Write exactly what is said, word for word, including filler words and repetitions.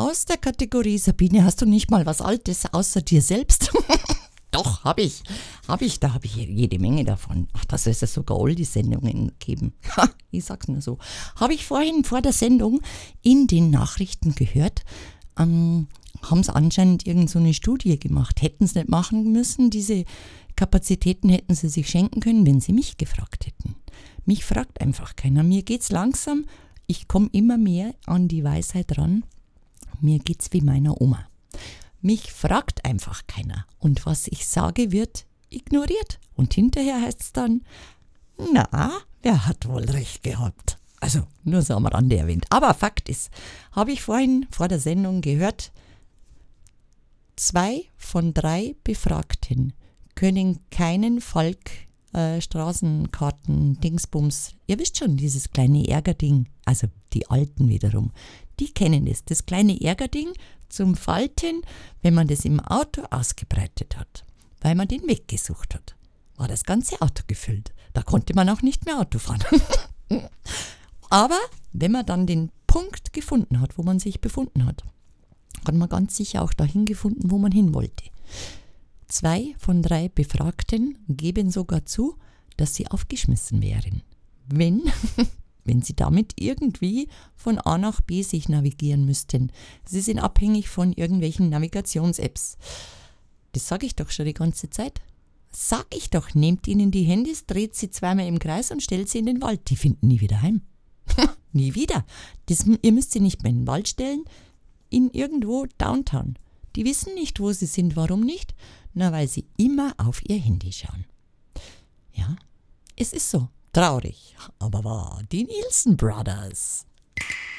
aus der Kategorie Sabine, hast du nicht mal was Altes außer dir selbst? Doch, habe ich. Habe ich, da habe ich jede Menge davon. Ach, das ist ja sogar Oldie-Sendungen geben. Ha, ich sag's nur so. Habe ich vorhin vor der Sendung in den Nachrichten gehört, ähm, haben sie anscheinend irgend so eine Studie gemacht. Hätten sie nicht machen müssen, diese Kapazitäten hätten sie sich schenken können, wenn sie mich gefragt hätten. Mich fragt einfach keiner. Mir geht's langsam, ich komme immer mehr an die Weisheit ran. Mir geht's wie meiner Oma. Mich fragt einfach keiner. Und was ich sage, wird ignoriert. Und hinterher heißt es dann, na, wer hat wohl recht gehabt? Also, nur so am Rande erwähnt. Aber Fakt ist, habe ich vorhin vor der Sendung gehört, zwei von drei Befragten können keinen Falk äh, Straßenkarten, Dingsbums, ihr wisst schon, dieses kleine Ärgerding, also die Alten wiederum, die kennen das, das kleine Ärgerding zum Falten, wenn man das im Auto ausgebreitet hat, weil man den weggesucht hat, war das ganze Auto gefüllt. Da konnte man auch nicht mehr Auto fahren. Aber wenn man dann den Punkt gefunden hat, wo man sich befunden hat, hat man ganz sicher auch dahin gefunden, wo man hin wollte. Zwei von drei Befragten geben sogar zu, dass sie aufgeschmissen wären, wenn, wenn sie damit irgendwie von A nach B sich navigieren müssten. Sie sind abhängig von irgendwelchen Navigations-Apps. Das sage ich doch schon die ganze Zeit. Sag ich doch, nehmt ihnen die Handys, dreht sie zweimal im Kreis und stellt sie in den Wald. Die finden nie wieder heim. Nie wieder. Das, ihr müsst sie nicht mehr in den Wald stellen, in irgendwo Downtown. Die wissen nicht, wo sie sind. Warum nicht? Na, weil sie immer auf ihr Handy schauen. Ja, es ist so. Traurig, aber wahr. Die Nielsen Brothers.